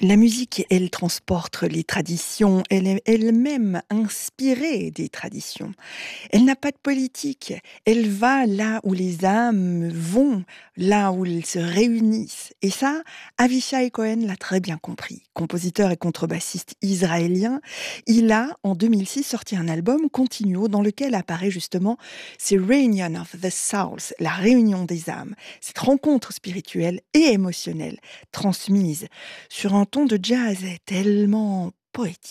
La musique, elle transporte les traditions, elle est elle-même inspirée des traditions. Elle n'a pas de politique, elle va là où les âmes vont, là où elles se réunissent. Et ça, Avishai Cohen l'a très bien compris. Compositeur et contrebassiste israélien, il a, en 2006, sorti un album Continuo dans lequel apparaît justement ces Reunion of the Souls, la réunion des âmes, cette rencontre spirituelle et émotionnelle transmise sur un ton de jazz tellement poétique.